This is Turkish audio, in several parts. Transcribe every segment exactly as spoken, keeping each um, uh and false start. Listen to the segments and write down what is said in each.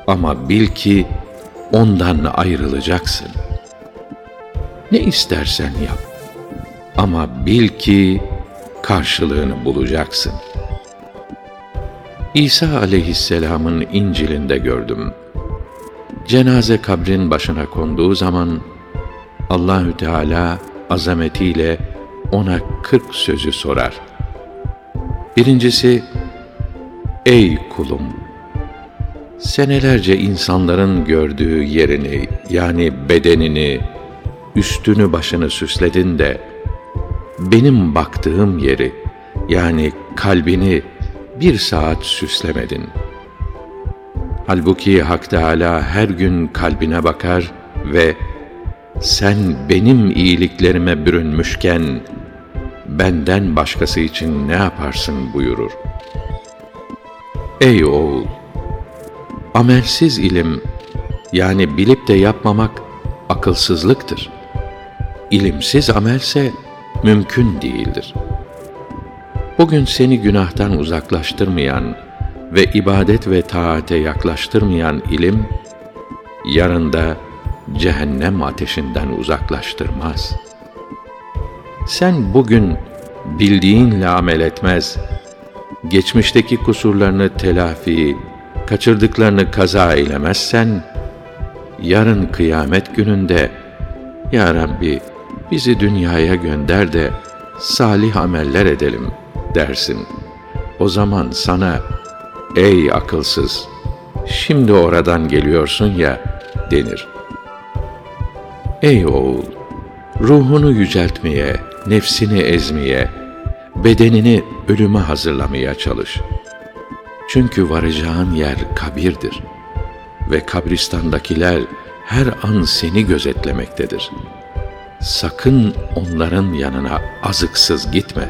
Ama bil ki ondan ayrılacaksın. Ne istersen yap. Ama bil ki karşılığını bulacaksın. İsa aleyhisselamın İncil'inde gördüm. Cenaze kabrin başına konduğu zaman Allahü Teala azametiyle ona kırk sözü sorar. Birincisi, ey kulum, senelerce insanların gördüğü yerini, yani bedenini, üstünü başını süsledin de benim baktığım yeri, yani kalbini bir saat süslemedin. Halbuki Hak Teâlâ her gün kalbine bakar ve sen benim iyiliklerime bürünmüşken benden başkası için ne yaparsın buyurur. Ey oğul! Amelsiz ilim, yani bilip de yapmamak akılsızlıktır. İlimsiz amelse mümkün değildir. Bugün seni günahtan uzaklaştırmayan ve ibadet ve taate yaklaştırmayan ilim, yarın da cehennem ateşinden uzaklaştırmaz. Sen bugün bildiğinle amel etmez, geçmişteki kusurlarını telafi, kaçırdıklarını kaza eylemezsen, yarın kıyamet gününde, Ya Rabbi bizi dünyaya gönder de salih ameller edelim dersin. O zaman sana, ey akılsız, şimdi oradan geliyorsun ya denir. Ey oğul! Ruhunu yüceltmeye, nefsini ezmeye, bedenini ölüme hazırlamaya çalış. Çünkü varacağın yer kabirdir ve kabristandakiler her an seni gözetlemektedir. Sakın onların yanına azıksız gitme.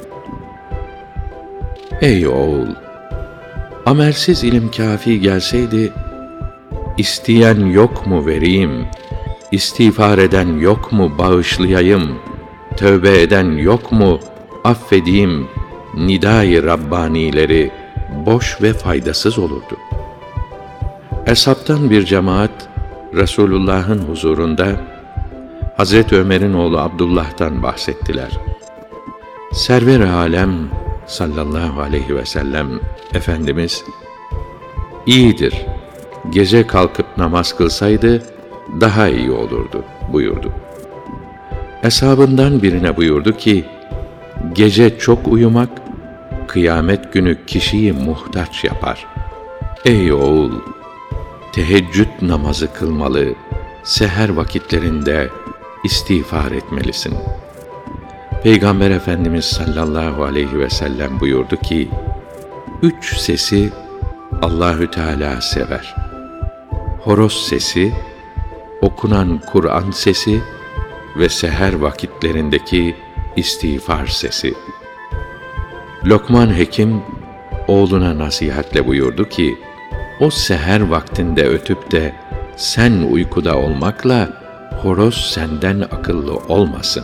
Ey oğul! Amelsiz ilim kâfi gelseydi, isteyen yok mu vereyim, istiğfar eden yok mu bağışlayayım, tövbe eden yok mu affedeyim, nidâ-i Rabbanileri boş ve faydasız olurdu. Eshabtan bir cemaat, Resulullah'ın huzurunda Hazreti Ömer'in oğlu Abdullah'tan bahsettiler. Server-i alem sallallahu aleyhi ve sellem Efendimiz, iyidir, gece kalkıp namaz kılsaydı daha iyi olurdu buyurdu. Eshabından birine buyurdu ki, gece çok uyumak, kıyamet günü kişiyi muhtaç yapar. Ey oğul! Teheccüd namazı kılmalı, seher vakitlerinde istiğfar etmelisin. Peygamber Efendimiz sallallahu aleyhi ve sellem buyurdu ki, üç sesi Allahü Teala sever. Horoz sesi, okunan Kur'an sesi ve seher vakitlerindeki istiğfar sesi. Lokman Hekim oğluna nasihatle buyurdu ki, o seher vaktinde ötüp de sen uykuda olmakla horoz senden akıllı olmasın.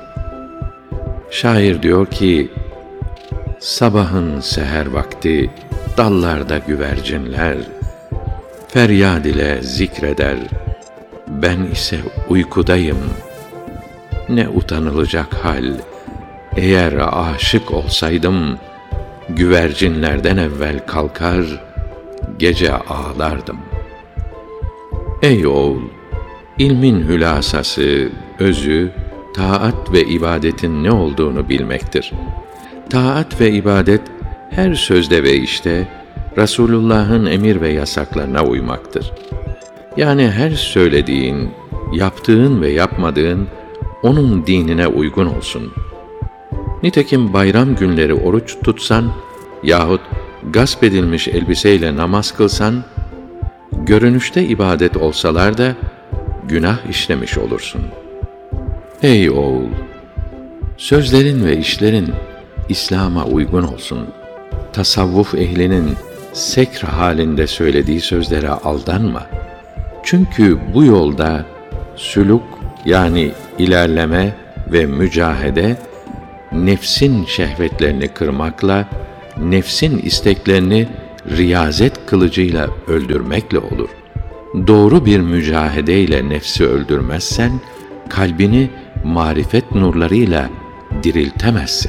Şair diyor ki, sabahın seher vakti dallarda güvercinler feryad ile zikreder, ben ise uykudayım. Ne utanılacak hal, eğer aşık olsaydım, güvercinlerden evvel kalkar, gece ağlardım. Ey oğul! İlmin hülasası, özü, taat ve ibadetin ne olduğunu bilmektir. Taat ve ibadet, her sözde ve işte, Resulullah'ın emir ve yasaklarına uymaktır. Yani her söylediğin, yaptığın ve yapmadığın, onun dinine uygun olsun. Nitekim bayram günleri oruç tutsan, yahut gasp edilmiş elbiseyle namaz kılsan, görünüşte ibadet olsalar da, günah işlemiş olursun. Ey oğul! Sözlerin ve işlerin İslam'a uygun olsun. Tasavvuf ehlinin sekr halinde söylediği sözlere aldanma. Çünkü bu yolda sülûk, yani ilerleme ve mücahede, nefsin şehvetlerini kırmakla, nefsin isteklerini riyazet kılıcıyla öldürmekle olur. Doğru bir mücahedeyle nefsi öldürmezsen, kalbini marifet nurlarıyla diriltemezsin.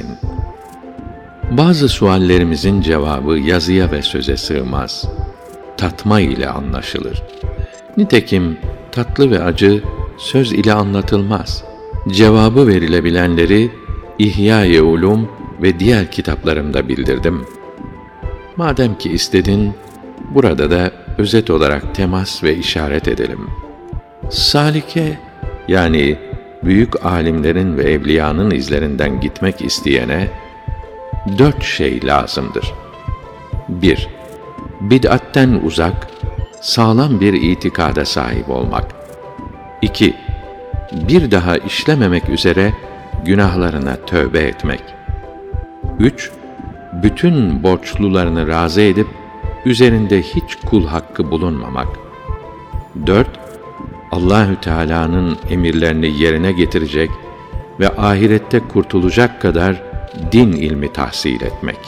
Bazı suallerimizin cevabı yazıya ve söze sığmaz. Tatma ile anlaşılır. Nitekim tatlı ve acı söz ile anlatılmaz. Cevabı verilebilenleri İhya-i Ulûm ve diğer kitaplarımda bildirdim. Madem ki istedin, burada da özet olarak temas ve işaret edelim. Salike, yani büyük alimlerin ve evliyanın izlerinden gitmek isteyene dört şey lazımdır. bir. Bid'atten uzak, sağlam bir itikada sahip olmak. iki. Bir daha işlememek üzere günahlarına tövbe etmek. üç. Bütün borçlularını razı edip üzerinde hiç kul hakkı bulunmamak. dört. Allahü Teala'nın emirlerini yerine getirecek ve ahirette kurtulacak kadar din ilmi tahsil etmek.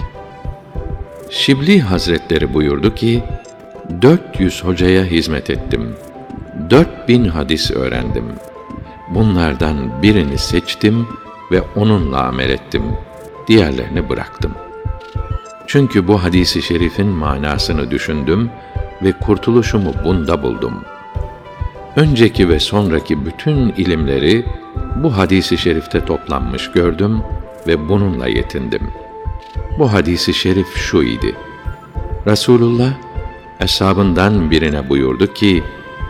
Şibli Hazretleri buyurdu ki, dört yüz hocaya hizmet ettim. Dört bin hadis öğrendim. Bunlardan birini seçtim ve onunla amel ettim. Diğerlerini bıraktım. Çünkü bu hadisi şerifin manasını düşündüm ve kurtuluşumu bunda buldum. Önceki ve sonraki bütün ilimleri bu hadisi şerifte toplanmış gördüm ve bununla yetindim. Bu hadisi şerif şu idi: Resulullah eshabından birine buyurdu ki,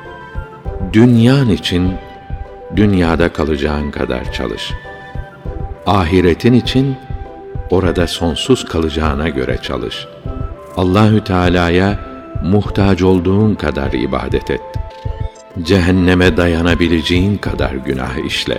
dünyan için dünyada kalacağın kadar çalış. Ahiretin için orada sonsuz kalacağına göre çalış. Allahü Teala'ya muhtaç olduğun kadar ibadet et. Cehenneme dayanabileceğin kadar günah işle.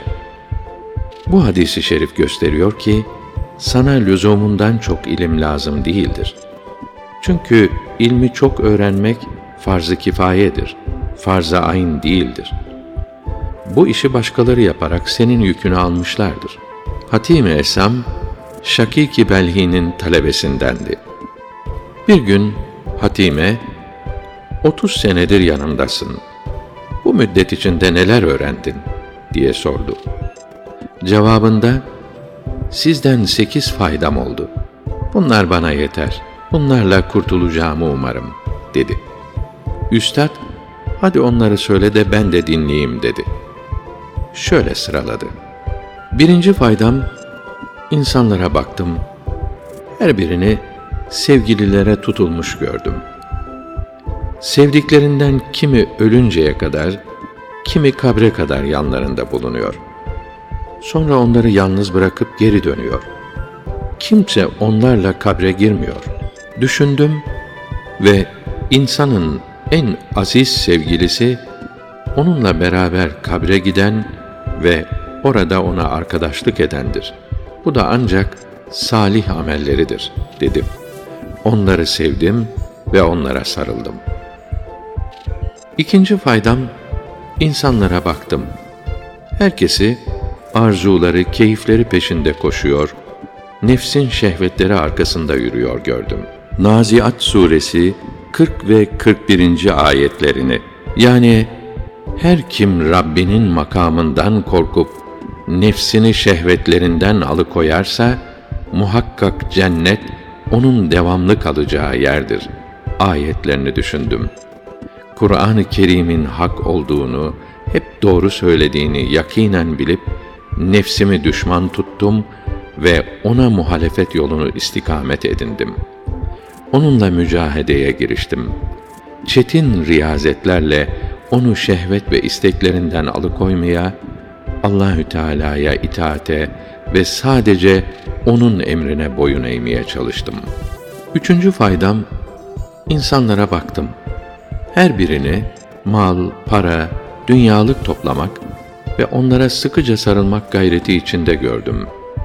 Bu hadisi şerif gösteriyor ki, sana lüzumundan çok ilim lazım değildir. Çünkü ilmi çok öğrenmek farz-ı kifayedir, farz-ı ayn değildir. Bu işi başkaları yaparak senin yükünü almışlardır. Hatim-i Esam, Şakîk-i Belhi'nin talebesindendi. Bir gün Hatime, otuz senedir yanımdasın. Bu müddet içinde neler öğrendin? Diye sordu. Cevabında, sizden sekiz faydam oldu. Bunlar bana yeter. Bunlarla kurtulacağımı umarım, dedi. Üstad, hadi onları söyle de ben de dinleyeyim, dedi. Şöyle sıraladı. Birinci faydam, insanlara baktım. Her birini sevgililere tutulmuş gördüm. Sevdiklerinden kimi ölünceye kadar, kimi kabre kadar yanlarında bulunuyor. Sonra onları yalnız bırakıp geri dönüyor. Kimse onlarla kabre girmiyor. Düşündüm ve insanın en aziz sevgilisi, onunla beraber kabre giden ve orada ona arkadaşlık edendir. Bu da ancak salih amelleridir, dedim. Onları sevdim ve onlara sarıldım. İkinci faydam, insanlara baktım. Herkesi arzuları, keyifleri peşinde koşuyor, nefsin şehvetleri arkasında yürüyor gördüm. Naziat suresi kırk ve kırk birinci ayetlerini, yani her kim Rabbinin makamından korkup nefsini şehvetlerinden alıkoyarsa, muhakkak cennet onun devamlı kalacağı yerdir ayetlerini düşündüm. Kur'an-ı Kerim'in hak olduğunu, hep doğru söylediğini yakinen bilip nefsimi düşman tuttum ve ona muhalefet yolunu istikamet edindim. Onunla mücahedeye giriştim. Çetin riyazetlerle onu şehvet ve isteklerinden alıkoymaya, Allahü Teala'ya itaate ve sadece onun emrine boyun eğmeye çalıştım. Üçüncü faydam, insanlara baktım. Her birini mal, para, dünyalık toplamak ve onlara sıkıca sarılmak gayreti içinde gördüm.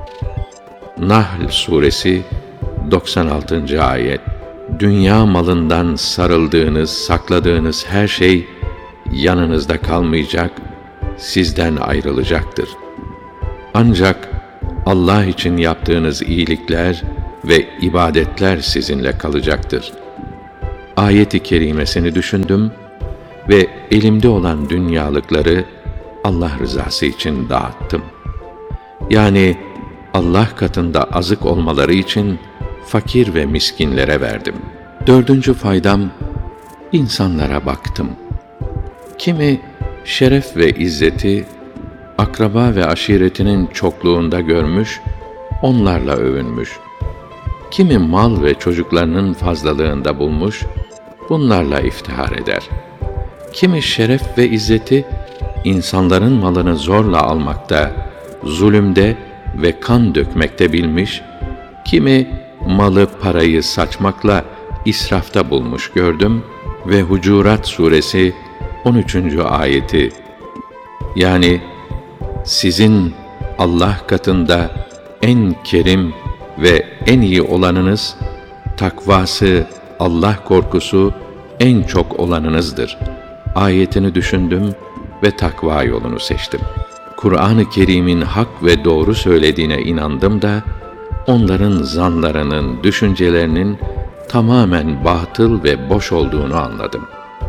Nahl suresi doksan altıncı ayet. Dünya malından sarıldığınız, sakladığınız her şey yanınızda kalmayacak, sizden ayrılacaktır. Ancak Allah için yaptığınız iyilikler ve ibadetler sizinle kalacaktır. ayet-i kerimesini düşündüm ve elimde olan dünyalıkları Allah rızası için dağıttım. Yani Allah katında azık olmaları için fakir ve miskinlere verdim. Dördüncü faydam, insanlara baktım. Kimi şeref ve izzeti akraba ve aşiretinin çokluğunda görmüş, onlarla övünmüş. Kimi mal ve çocuklarının fazlalığında bulmuş, bunlarla iftihar eder. Kimi şeref ve izzeti insanların malını zorla almakta, zulümde ve kan dökmekte bilmiş, kimi malı parayı saçmakla israfta bulmuş gördüm ve Hucurat suresi on üçüncü ayeti, yani sizin Allah katında en kerim ve en iyi olanınız, takvası, Allah korkusu en çok olanınızdır ayetini düşündüm ve takva yolunu seçtim. Kur'an-ı Kerim'in hak ve doğru söylediğine inandım da, onların zanlarının, düşüncelerinin tamamen batıl ve boş olduğunu anladım.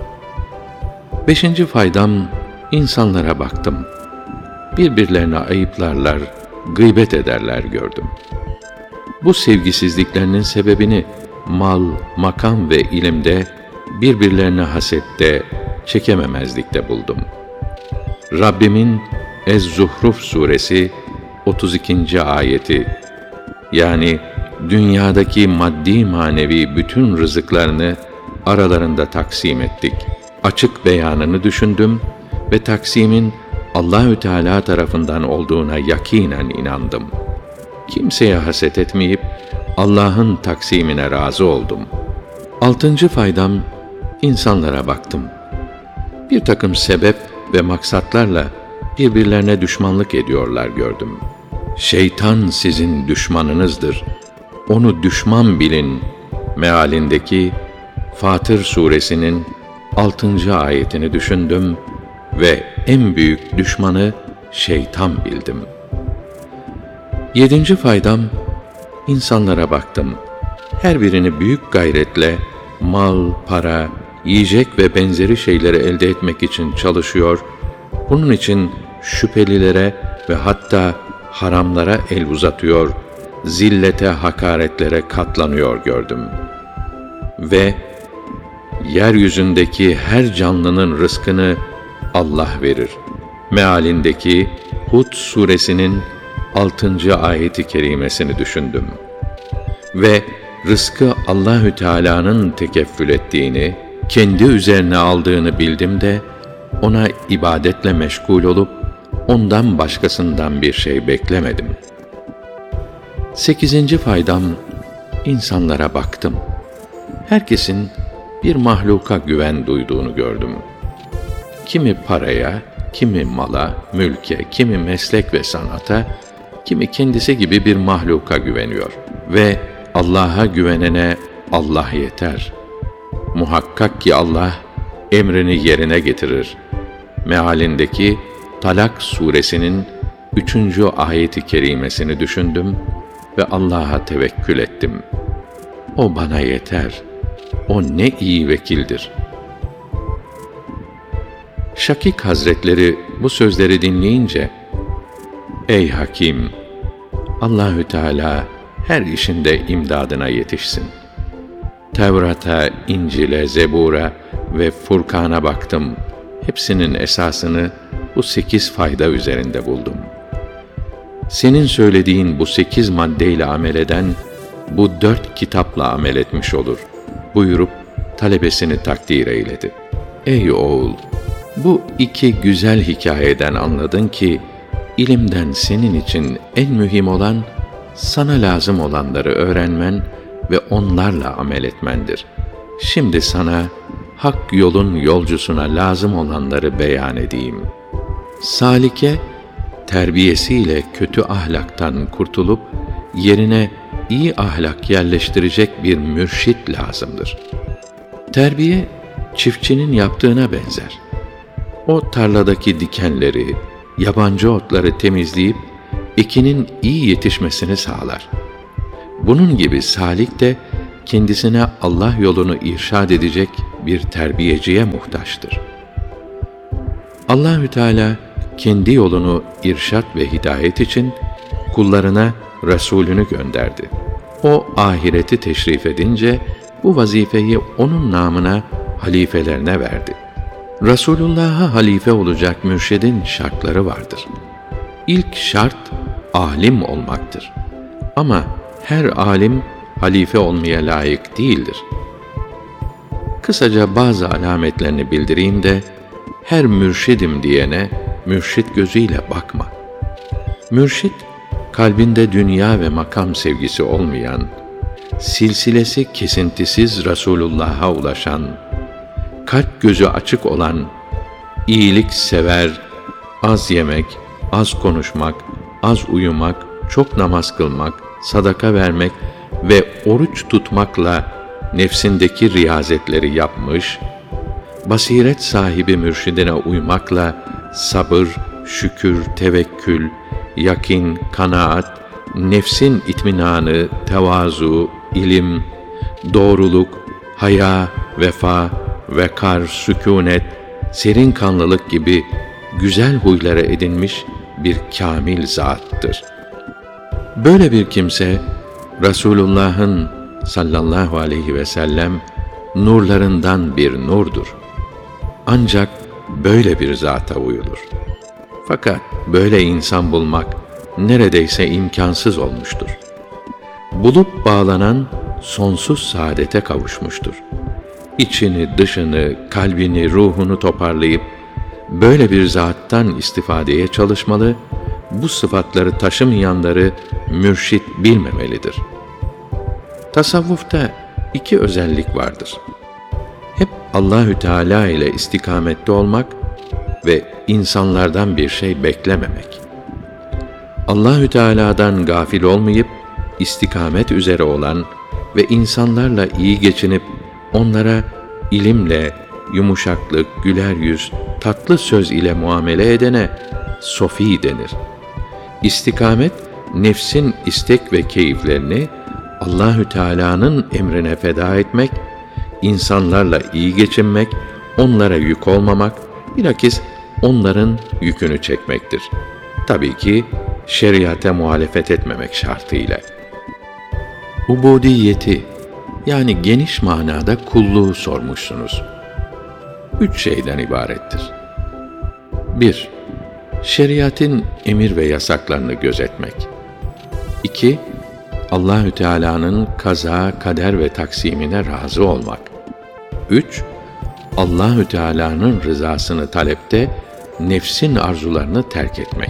Beşinci faydam, insanlara baktım. Birbirlerine ayıplarlar, gıybet ederler gördüm. Bu sevgisizliklerinin sebebini mal, makam ve ilimde, birbirlerine hasette, çekememezlikte buldum. Rabbimin Ez-Zuhruf suresi otuz ikinci ayeti, yani dünyadaki maddi manevi bütün rızıklarını aralarında taksim ettik. Açık beyanını düşündüm ve taksimin Allahü Teala tarafından olduğuna yakinen inandım. Kimseye haset etmeyip Allah'ın taksimine razı oldum. Altıncı faydam, insanlara baktım. Bir takım sebep ve maksatlarla birbirlerine düşmanlık ediyorlar gördüm. Şeytan sizin düşmanınızdır, onu düşman bilin mealindeki Fatır suresinin altıncı ayetini düşündüm ve en büyük düşmanı şeytan bildim. Yedinci faydam, insanlara baktım. Her birini büyük gayretle mal, para, yiyecek ve benzeri şeyleri elde etmek için çalışıyor, bunun için şüphelilere ve hatta haramlara el uzatıyor, zillete, hakaretlere katlanıyor gördüm. Ve yeryüzündeki her canlının rızkını Allah verir mealindeki Hud suresinin altıncı ayeti kerimesini düşündüm. Ve rızkı Allahü Teala'nın tekeffül ettiğini, kendi üzerine aldığını bildim de, ona ibadetle meşgul olup, ondan başkasından bir şey beklemedim. Sekizinci faydam, insanlara baktım. Herkesin bir mahluka güven duyduğunu gördüm. Kimi paraya, kimi mala, mülke, kimi meslek ve sanata, kimi kendisi gibi bir mahluka güveniyor. Ve Allah'a güvenene Allah yeter. Muhakkak ki Allah emrini yerine getirir mealindeki Talak suresinin üçüncü ayeti kerimesini düşündüm ve Allah'a tevekkül ettim. O bana yeter. O ne iyi vekildir. Şakik Hazretleri bu sözleri dinleyince, ey Hakim, Allahü Teala her işinde imdadına yetişsin. Tevrat'a, İncil'e, Zebur'a ve Furkan'a baktım. Hepsinin esasını bu sekiz fayda üzerinde buldum. Senin söylediğin bu sekiz maddeyle amel eden, bu dört kitapla amel etmiş olur buyurup talebesini takdir eyledi. Ey oğul! Bu iki güzel hikayeden anladın ki, ilimden senin için en mühim olan, sana lazım olanları öğrenmen ve onlarla amel etmendir. Şimdi sana, hak yolun yolcusuna lazım olanları beyan edeyim. Salike, terbiyesiyle kötü ahlaktan kurtulup, yerine iyi ahlak yerleştirecek bir mürşit lazımdır. Terbiye, çiftçinin yaptığına benzer. O tarladaki dikenleri, yabancı otları temizleyip, ekinin iyi yetişmesini sağlar. Bunun gibi salik de, kendisine Allah yolunu irşad edecek bir terbiyeciye muhtaçtır. Allahü Teala kendi yolunu irşad ve hidayet için kullarına Resulünü gönderdi. O ahireti teşrif edince bu vazifeyi onun namına halifelerine verdi. Resulullah'a halife olacak mürşidin şartları vardır. İlk şart alim olmaktır. Ama her alim halife olmaya layık değildir. Kısaca bazı alametlerini bildireyim de her mürşidim diyene mürşit gözüyle bakma. Mürşit, kalbinde dünya ve makam sevgisi olmayan, silsilesi kesintisiz Resulullah'a ulaşan, kalp gözü açık olan, iyilik sever, az yemek, az konuşmak, az uyumak, çok namaz kılmak, sadaka vermek ve oruç tutmakla nefsindeki riyazetleri yapmış, basiret sahibi mürşidine uymakla sabır, şükür, tevekkül, yakin, kanaat, nefsin itminanı, tevazu, ilim, doğruluk, haya, vefa, vekar, sükûnet, serin kanlılık gibi güzel huylara edinmiş bir kâmil zattır. Böyle bir kimse, Resulullah'ın sallallahu aleyhi ve sellem nurlarından bir nurdur. Ancak böyle bir zata uyulur. Fakat böyle insan bulmak neredeyse imkansız olmuştur. Bulup bağlanan sonsuz saadete kavuşmuştur. İçini, dışını, kalbini, ruhunu toparlayıp böyle bir zattan istifadeye çalışmalı, bu sıfatları taşımayanları mürşit bilmemelidir. Tasavvufta iki özellik vardır. Hep Allahü Teala ile istikamette olmak ve insanlardan bir şey beklememek. Allahü Teala'dan gafil olmayıp istikamet üzere olan ve insanlarla iyi geçinip onlara ilimle, yumuşaklık, güler yüz, tatlı söz ile muamele edene sofi denir. İstikamet, nefsin istek ve keyiflerini Allahü Teala'nın emrine feda etmek, insanlarla iyi geçinmek, onlara yük olmamak, bilakis onların yükünü çekmektir. Tabii ki şeriate muhalefet etmemek şartıyla. Ubudiyeti, yani geniş manada kulluğu sormuşsunuz. Üç şeyden ibarettir. Bir, şeriatın emir ve yasaklarını gözetmek. İki, Allahü Teala'nın kaza, kader ve taksimine razı olmak. Üç, Allahü Teala'nın rızasını talepte nefsin arzularını terk etmek.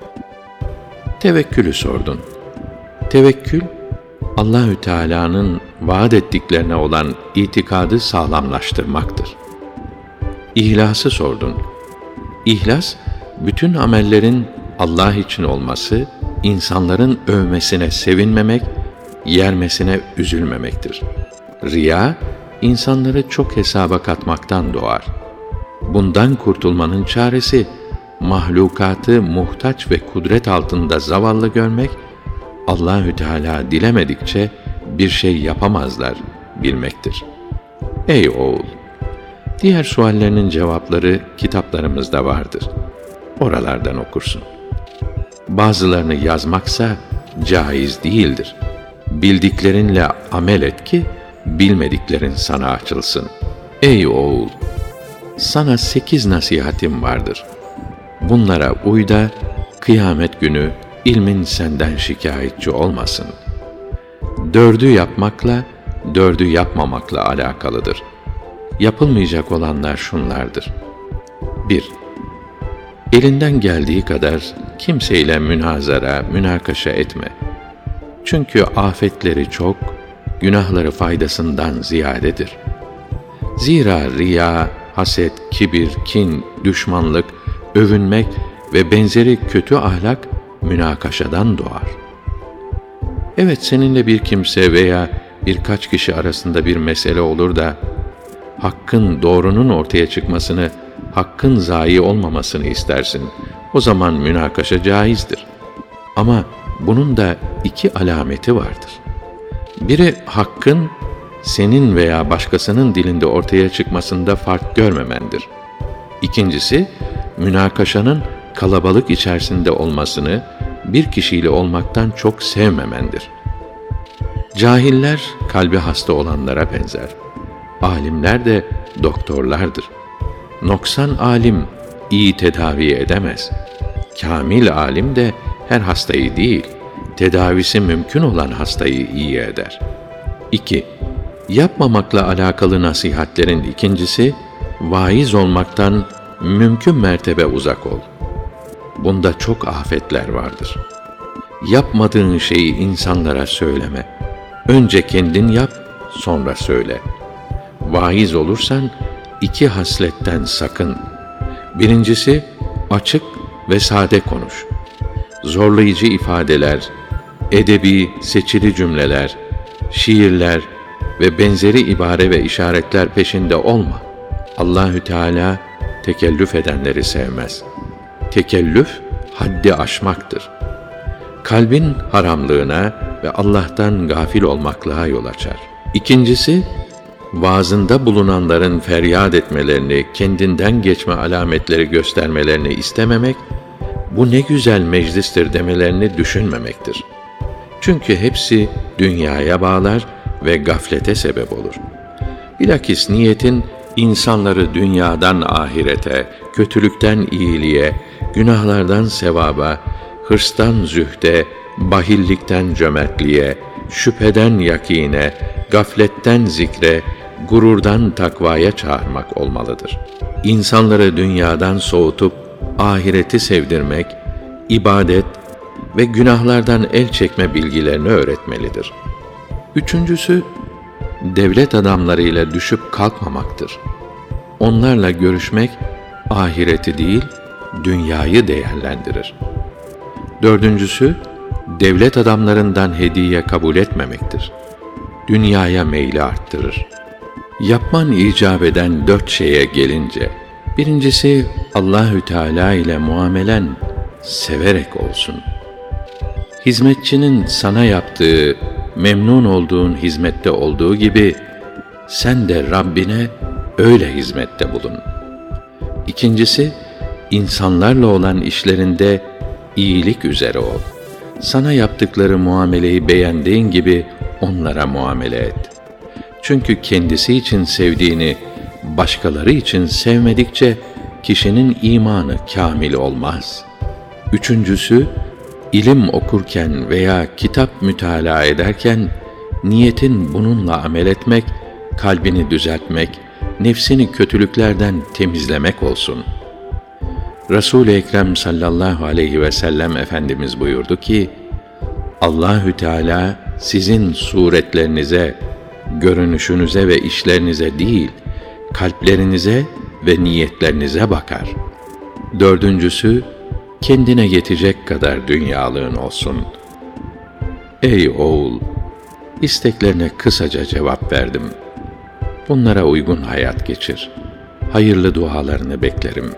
Tevekkülü sordun. Tevekkül, Allahü Teala'nın vaad ettiklerine olan itikadı sağlamlaştırmaktır. İhlası sordun. İhlas, bütün amellerin Allah için olması, insanların övmesine sevinmemek, yermesine üzülmemektir. Riya, insanları çok hesaba katmaktan doğar. Bundan kurtulmanın çaresi, mahlukatı muhtaç ve kudret altında zavallı görmek, Allahü Teala dilemedikçe bir şey yapamazlar bilmektir. Ey oğul! Diğer suallerinin cevapları kitaplarımızda vardır. Oralardan okursun. Bazılarını yazmaksa caiz değildir. Bildiklerinle amel et ki bilmediklerin sana açılsın. Ey oğul! Sana sekiz nasihatim vardır. Bunlara uy da kıyamet günü ilmin senden şikayetçi olmasın. Dördü yapmakla, dördü yapmamakla alakalıdır. Yapılmayacak olanlar şunlardır. Bir, elinden geldiği kadar kimseyle münazara, münakaşa etme. Çünkü afetleri çok, günahları faydasından ziyadedir. Zira riya, haset, kibir, kin, düşmanlık, övünmek ve benzeri kötü ahlak münakaşadan doğar. Evet, seninle bir kimse veya birkaç kişi arasında bir mesele olur da hakkın, doğrunun ortaya çıkmasını, hakkın zayi olmamasını istersin. O zaman münakaşa caizdir. Ama bunun da iki alameti vardır. Biri hakkın, senin veya başkasının dilinde ortaya çıkmasında fark görmemendir. İkincisi, münakaşanın kalabalık içerisinde olmasını bir kişiyle olmaktan çok sevmemendir. Cahiller kalbi hasta olanlara benzer. Alimler de doktorlardır. Noksan alim iyi tedavi edemez. Kamil alim de her hastayı değil, tedavisi mümkün olan hastayı iyi eder. İki, yapmamakla alakalı nasihatlerin ikincisi, vaiz olmaktan mümkün mertebe uzak ol. Bunda çok afetler vardır. Yapmadığın şeyi insanlara söyleme. Önce kendin yap, sonra söyle. Vaiz olursan iki hasletten sakın. Birincisi, açık ve sade konuş. Zorlayıcı ifadeler, edebi, seçili cümleler, şiirler ve benzeri ibare ve işaretler peşinde olma. Allahü Teala tekellüf edenleri sevmez. Tekellüf, haddi aşmaktır. Kalbin haramlığına ve Allah'tan gafil olmaklığa yol açar. İkincisi, vaazında bulunanların feryat etmelerini, kendinden geçme alametleri göstermelerini istememek, bu ne güzel meclistir demelerini düşünmemektir. Çünkü hepsi dünyaya bağlar ve gaflete sebep olur. Bilakis niyetin, insanları dünyadan ahirete, kötülükten iyiliğe, günahlardan sevaba, hırstan zühde, bahillikten cömertliğe, şüpheden yakine, gafletten zikre, gururdan takvaya çağırmak olmalıdır. İnsanları dünyadan soğutup ahireti sevdirmek, ibadet ve günahlardan el çekme bilgilerini öğretmelidir. Üçüncüsü, devlet adamlarıyla düşüp kalkmamaktır. Onlarla görüşmek, ahireti değil, dünyayı değerlendirir. Dördüncüsü, devlet adamlarından hediye kabul etmemektir. Dünyaya meyli arttırır. Yapman icap eden dört şeye gelince, birincisi, Allahü Teala ile muamelen severek olsun. Hizmetçinin sana yaptığı, memnun olduğun hizmette olduğu gibi, sen de Rabbine öyle hizmette bulun. İkincisi, insanlarla olan işlerinde iyilik üzere ol. Sana yaptıkları muameleyi beğendiğin gibi onlara muamele et. Çünkü kendisi için sevdiğini başkaları için sevmedikçe kişinin imanı kâmil olmaz. Üçüncüsü, ilim okurken veya kitap mütalaa ederken niyetin bununla amel etmek, kalbini düzeltmek, nefsini kötülüklerden temizlemek olsun. Resul-i Ekrem sallallahu aleyhi ve sellem Efendimiz buyurdu ki, Allahü Teala sizin suretlerinize, görünüşünüze ve işlerinize değil, kalplerinize ve niyetlerinize bakar. Dördüncüsü, kendine yetecek kadar dünyalığın olsun. Ey oğul, isteklerine kısaca cevap verdim. Bunlara uygun hayat geçir. Hayırlı dualarını beklerim.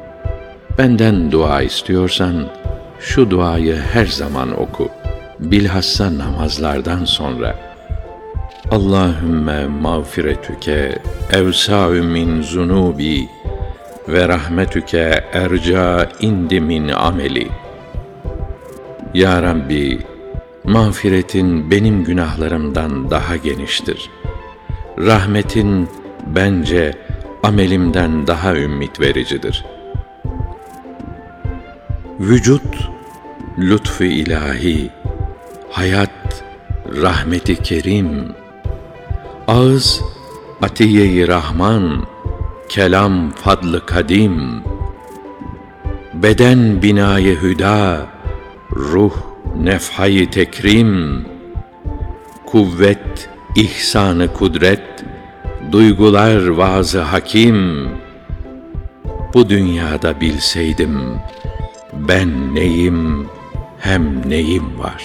Benden dua istiyorsan, şu duayı her zaman oku. Bilhassa namazlardan sonra. Allahümme mağfiretüke evsâ'ü min zunubi ve rahmetüke erca indi min ameli. Ya Rabbi, mağfiretin benim günahlarımdan daha geniştir. Rahmetin bence amelimden daha ümit vericidir. Vücut, lütfu ilahi, hayat, rahmeti kerim, ağız, atiye-i Rahman, kelam, fadlı kadim, beden, binayı hüda, ruh, nefhayı tekrim, kuvvet, ihsanı kudret, duygular, vaazı hakim. Bu dünyada bilseydim, ben neyim, hem neyim var.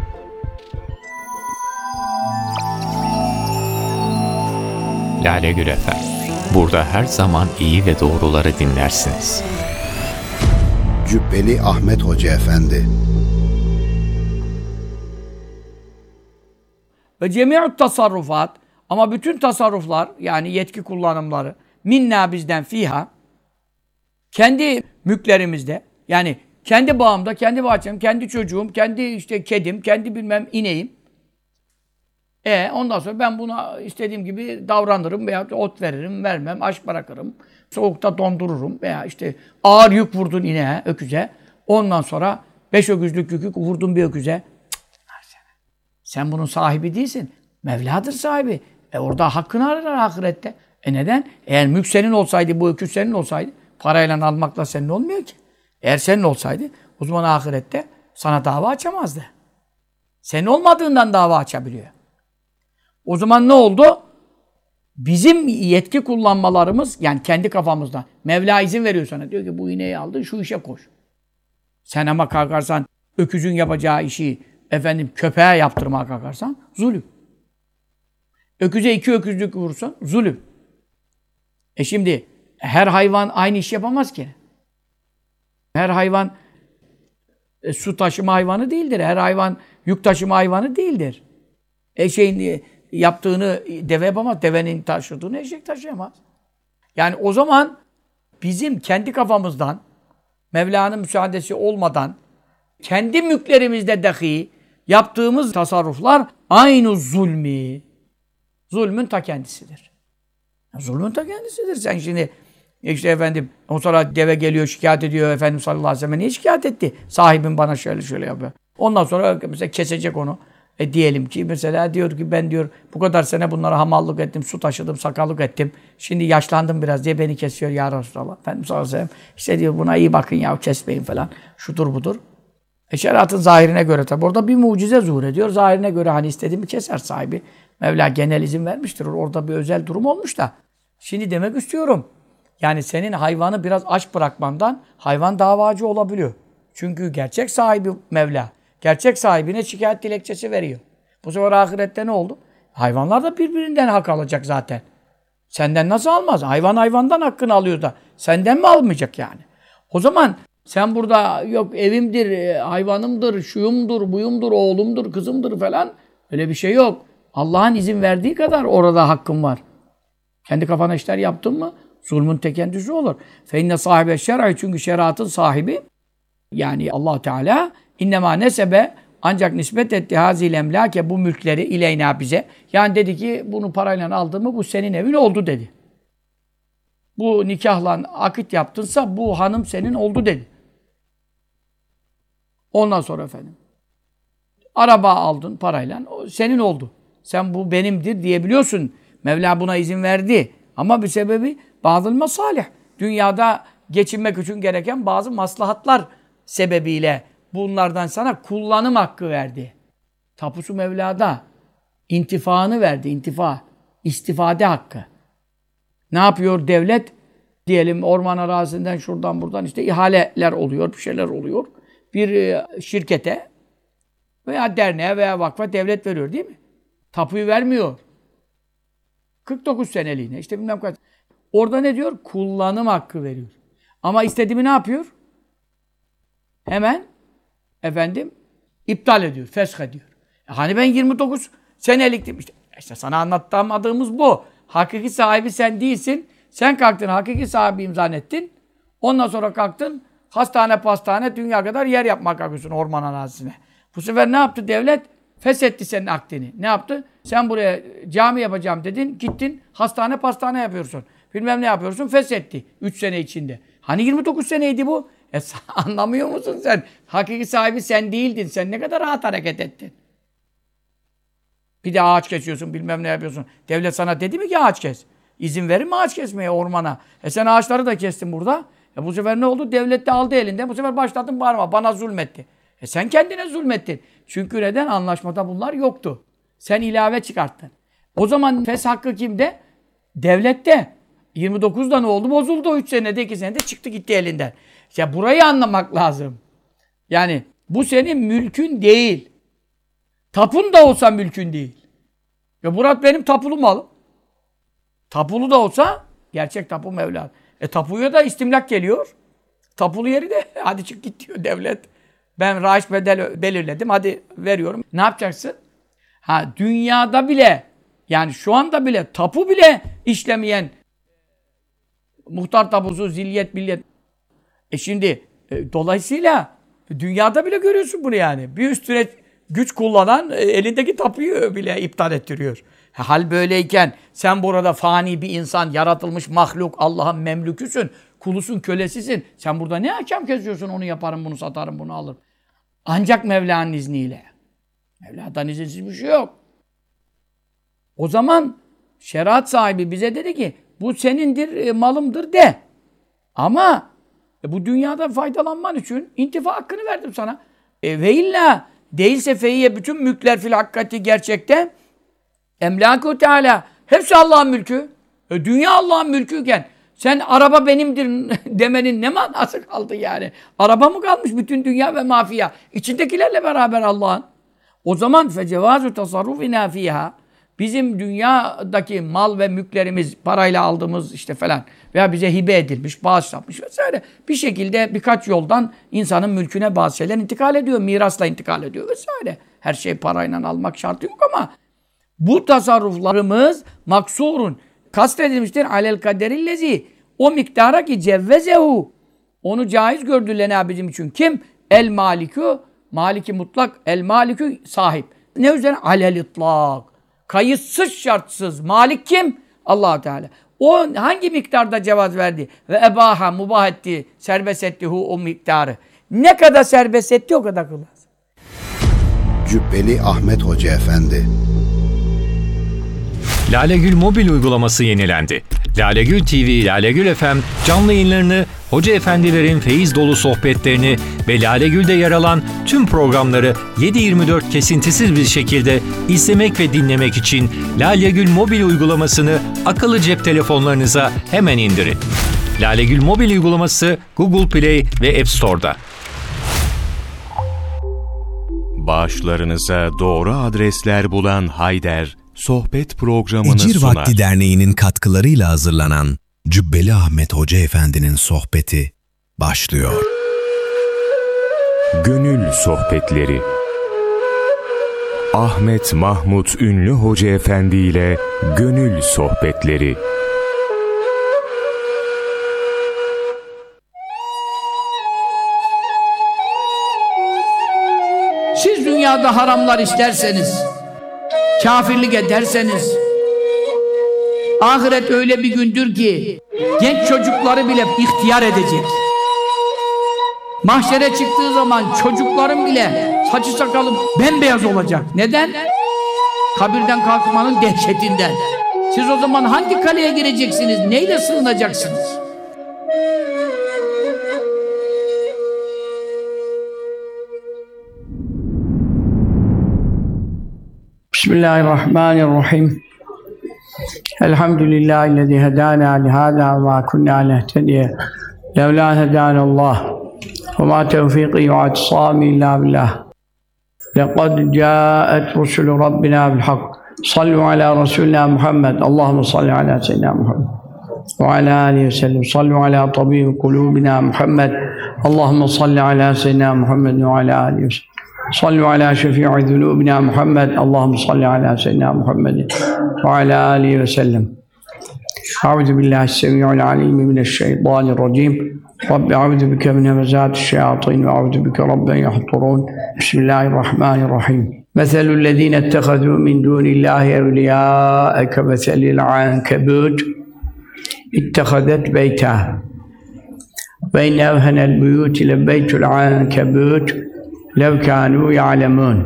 Lale Gül Efem. Burada her zaman iyi ve doğruları dinlersiniz. Cübbeli Ahmet Hoca Efendi. Ve cemi'ut tasarrufat, Ama bütün tasarruflar yani yetki kullanımları minna bizden fiha kendi mülklerimizde yani kendi bağımda, kendi bahçem, kendi çocuğum, kendi işte kedim, kendi bilmem ineğim. E ondan sonra ben buna istediğim gibi davranırım veya ot veririm, vermem, aç bırakırım. Soğukta dondururum veya işte ağır yük vurdun ineğe, öküze. Ondan sonra beş öküzlük yükü vurdun bir öküze. Cık, sen bunun sahibi değilsin. Mevla'dır sahibi. E orada hakkını arar ahirette. E neden? Eğer mülk senin olsaydı, bu öküz senin olsaydı, parayla almakla senin olmuyor ki. Eğer senin olsaydı, o zaman ahirette sana dava açamazdı. Senin olmadığından dava açabiliyor. O zaman ne oldu? Bizim yetki kullanmalarımız, yani kendi kafamızdan, Mevla izin veriyor sana. Diyor ki bu ineği aldın, şu işe koş. Sen ama kalkarsan, öküzün yapacağı işi, efendim köpeğe yaptırmaya kalkarsan, zulüm. Öküze iki öküzlük vurursan, zulüm. E şimdi, her hayvan aynı iş yapamaz ki. Her hayvan e, su taşıma hayvanı değildir. Her hayvan yük taşıma hayvanı değildir. Eşeğin yaptığını deve yapamaz. Devenin taşıdığını eşek taşıyamaz. Yani o zaman bizim kendi kafamızdan Mevla'nın müsaadesi olmadan kendi mülklerimizde dahi yaptığımız tasarruflar aynı zulmi. Zulmün ta kendisidir. Zulmün ta kendisidir. Sen şimdi işte efendim o sonra deve geliyor şikayet ediyor Efendimiz sallallahu aleyhi ve sellem niye şikayet etti? Sahibim bana şöyle şöyle yapıyor. Ondan sonra mesela kesecek onu. E diyelim ki mesela diyor ki ben diyor bu kadar sene bunlara hamallık ettim, su taşıdım, sakallık ettim. Şimdi yaşlandım biraz diye beni kesiyor ya Resulallah. Efendimiz sallallahu aleyhi ve sellem işte diyor buna iyi bakın ya kesmeyin falan. Şudur budur. E şeriatın zahirine göre tabi orada bir mucize zuhur ediyor. Zahirine göre hani istediğimi keser sahibi. Mevla genel izin vermiştir. Orada bir özel durum olmuş da. Şimdi demek istiyorum. Yani senin hayvanı biraz aç bırakmandan hayvan davacı olabiliyor. Çünkü gerçek sahibi Mevla. Gerçek sahibine şikayet dilekçesi veriyor. Bu sefer ahirette ne oldu? Hayvanlar da birbirinden hak alacak zaten. Senden nasıl almaz? Hayvan hayvandan hakkını alıyor da. Senden mi almayacak yani? O zaman sen burada yok evimdir, hayvanımdır, şuyumdur, buyumdur, oğlumdur, kızımdır falan. Öyle bir şey yok. Allah'ın izin verdiği kadar orada hakkın var. Kendi kafana işler yaptın mı zulmün tek kendisi olur. Fe inne sahibe şer'i çünkü şeriatın sahibi yani Allah Teala innema nesebe ancak nispet etti hazil emlake bu mülkleri ileyna bize. Yani dedi ki bunu parayla aldın mı bu senin evin oldu dedi. Bu nikahla akit yaptınsa bu hanım senin oldu dedi. Ondan sonra efendim araba aldın parayla o senin oldu. Sen bu benimdir diyebiliyorsun. Mevla buna izin verdi. Ama bir sebebi bazı masalih. Dünyada geçinmek için gereken bazı maslahatlar sebebiyle bunlardan sana kullanım hakkı verdi. Tapusu Mevla'da. İntifaını verdi. İntifa. İstifade hakkı. Ne yapıyor devlet? Diyelim orman arazisinden şuradan buradan işte ihaleler oluyor. Bir şeyler oluyor. Bir şirkete veya derneğe veya vakfa devlet veriyor değil mi? Tapuyu vermiyor. kırk dokuz seneliğine işte bilmem kaç. Orada ne diyor? Kullanım hakkı veriyor. Ama istediğimi ne yapıyor? Hemen efendim iptal ediyor, fesh ediyor. E hani ben yirmi dokuz seneliktim işte. İşte sana anlatamadığımız bu. Hakiki sahibi sen değilsin. Sen kalktın hakiki sahibiyim zannettin. Ondan sonra kalktın hastane pastane dünya kadar yer yapmak kalkıyorsun orman arazisine. Bu sefer ne yaptı devlet? Feshetti senin akdini. Ne yaptı? Sen buraya cami yapacağım dedin. Gittin hastane pastane yapıyorsun. Bilmem ne yapıyorsun. Feshetti. üç sene içinde. Hani yirmi dokuz seneydi bu? E anlamıyor musun sen? Hakiki sahibi sen değildin. Sen ne kadar rahat hareket ettin. Bir de ağaç kesiyorsun. Bilmem ne yapıyorsun. Devlet sana dedi mi ki ağaç kes? İzin verir mi ağaç kesmeye ormana? E sen ağaçları da kestin burada. E bu sefer ne oldu? Devlet de aldı elinden. Bu sefer başladın bağırma. Bana zulmetti. E sen kendine zulmettin. Çünkü neden? Anlaşmada bunlar yoktu. Sen ilave çıkarttın. O zaman fes hakkı kimde? Devlette. yirmi dokuzda ne oldu? Bozuldu. üç senede, iki senede çıktı gitti elinden. Ya burayı anlamak lazım. Yani bu senin mülkün değil. Tapun da olsa mülkün değil. Ya Murat benim tapulu malım. Tapulu da olsa gerçek tapu Mevla. E tapuya da istimlak geliyor. Tapulu yeri de hadi çık git diyor devlet. Ben raiç bedel belirledim. Hadi veriyorum. Ne yapacaksın? Ha dünyada bile Yani şu anda bile tapu bile işlemeyen muhtar tapusu, zilyet, milliyet. E şimdi e, dolayısıyla dünyada bile görüyorsun bunu yani. Bir üstüne güç kullanan e, elindeki tapuyu bile iptal ettiriyor. Hal böyleyken sen burada fani bir insan, yaratılmış mahluk, Allah'ın memlüküsün, kulusun, kölesisin. Sen burada ne hakem kesiyorsun? Onu yaparım, bunu satarım, bunu alırım. Ancak Mevla'nın izniyle. Mevla'dan izinsiz bir şey yok. O zaman şeriat sahibi bize dedi ki bu senindir, e, malımdır de. Ama e, bu dünyada faydalanman için intifa hakkını verdim sana. E, ve illa değilse feyye bütün mülkler fil hakikati gerçekte emlâk-ı Teâlâ hepsi Allah'ın mülkü. E, dünya Allah'ın mülküyken sen araba benimdir demenin ne manası kaldı yani? Araba mı kalmış bütün dünya ve mafya? İçindekilerle beraber Allah'ın. O zaman fecevâzu tasarrufinâ fîhâ bizim dünyadaki mal ve mülklerimiz parayla aldığımız işte falan veya bize hibe edilmiş, bağışlanmış vesaire bir şekilde birkaç yoldan insanın mülküne bazı şeyler intikal ediyor. Mirasla intikal ediyor vesaire. Her şey parayla almak şartı yok ama bu tasarruflarımız maksurun kastedilmiştir alel kaderillezi o miktara ki cevvezehu onu caiz gördüler bizim için. Kim? El malikü maliki mutlak el malikü sahip. Ne üzerine? Alel itlak. Kayıtsız şartsız. Malik kim? Allah Teala. O hangi miktarda cevaz verdi? Ve ebaha mubah etti, serbest etti hu o miktarı. Ne kadar serbest etti o kadar kılar. Cübbeli Ahmet Hoca Efendi. Lalegül mobil uygulaması yenilendi. Lalegül T V, Lalegül F M canlı yayınlarını, hoca efendilerin feyiz dolu sohbetlerini ve Lalegül'de yer alan tüm programları yedi yirmi dört kesintisiz bir şekilde izlemek ve dinlemek için Lalegül mobil uygulamasını akıllı cep telefonlarınıza hemen indirin. Lalegül mobil uygulaması Google Play ve App Store'da. Bağışlarınıza doğru adresler bulan Hayder, sohbet programını İcir sunar. Vakti Derneği'nin katkılarıyla hazırlanan Cübbeli Ahmet Hoca Efendi'nin sohbeti başlıyor. Gönül Sohbetleri Ahmet Mahmut Ünlü Hoca Efendi ile Gönül Sohbetleri. Siz dünyada haramlar isterseniz, kafirlik ederseniz, ahiret öyle bir gündür ki genç çocukları bile ihtiyar edecek. Mahşere çıktığı zaman çocukların bile saçı sakalı bembeyaz olacak. Neden? Kabirden kalkmanın dehşetinden. Siz o zaman hangi kaleye gireceksiniz? Neyle sığınacaksınız? Bismillahirrahmanirrahim. Elhamdülillahillezî hedâna lihâzâ ve mâ kunnâ lehtediye levlâ hedânallâh ve mâ tevfîkî ve atisâmî illâ billah. Lekad câet rusulü Rabbina bilhak. Sallu alâ Resulina Muhammed. Allahümme salli alâ seyyidina Muhammed. Ve alâ âlihi ve sellem. Sallu alâ tabîbi kulûbina Muhammed. Allahümme salli alâ seyyidina Muhammed ve alâ âlihi ve sellem. صلوا على شفيع ذنوبنا محمد اللهم صل على سيدنا محمد وعلى آله وسلم أعوذ بالله السميع العليم من الشيطان الرجيم رب أعوذ بك من همزات الشياطين وأعوذ بك رب أن يحضرون بسم الله الرحمن الرحيم مثل الذين اتخذوا من دون الله أولياء كمثل العنكبوت اتخذت بيتا وإن أوهن البيوت لبيت العنكبوت لَوْ كَانُوا يَعْلَمُونَ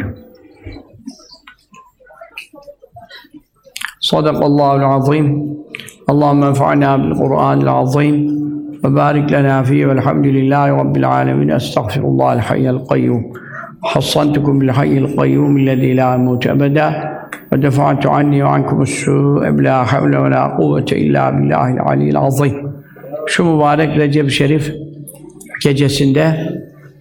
صدق الله العظيم اللهم انفعنا بالقرآن العظيم وبارك لنا فيه والحمد لله رب العالمين أستغفر الله الحي القيوم حصنتكم بالحي القيوم الذي لا يموت أبدا ودفعت عني وعنكم السوء بلا حول ولا قوة إلا بالله العلي العظيم. Şu mübarek Recep Şerif gecesinde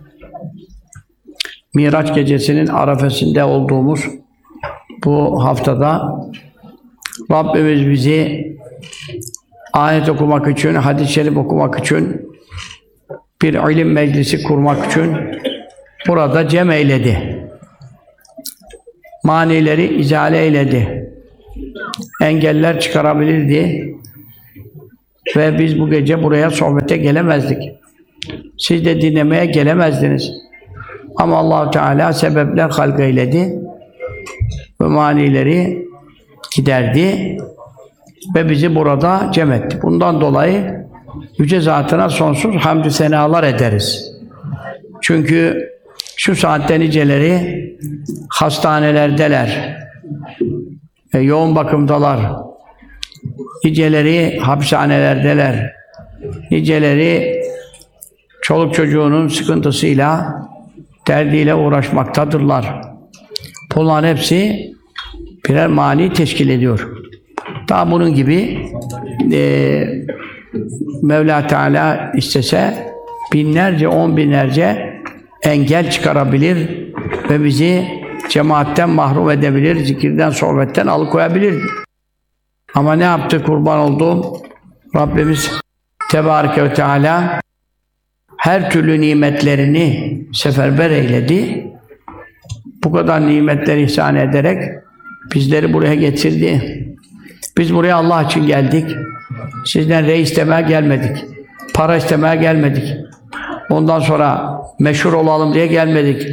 Miraç gecesinin arefesinde olduğumuz bu haftada Rabbimiz bizi ayet okumak için, hadis-i şerif okumak için, bir ilim meclisi kurmak için burada cem eyledi. Manileri izale eyledi. engeller çıkarabilirdi. Ve biz bu gece buraya sohbete gelemezdik. Siz de dinlemeye gelemezdiniz. Ama Allah Teala sebepler halk eyledi ve manileri giderdi ve bizi burada cem etti. Bundan dolayı Yüce Zatına sonsuz hamdü senalar ederiz. Çünkü şu saatte niceleri hastanelerdeler, e, yoğun bakımdalar, niceleri hapishanelerdeler, niceleri çoluk çocuğunun sıkıntısıyla, derdiyle uğraşmaktadırlar. Bunların hepsi birer mani teşkil ediyor. Daha bunun gibi e, Mevla Teala istese binlerce, on binlerce engel çıkarabilir ve bizi cemaatten mahrum edebilir, zikirden, sohbetten alıkoyabilir. Ama ne yaptı kurban olduğum Rabbimiz Tebareke ve Teala her türlü nimetlerini seferber eyledi. Bu kadar nimetler ihsan ederek bizleri buraya getirdi. Biz buraya Allah için geldik. Sizden rey istemeye gelmedik. Para istemeye gelmedik. Ondan sonra meşhur olalım diye gelmedik.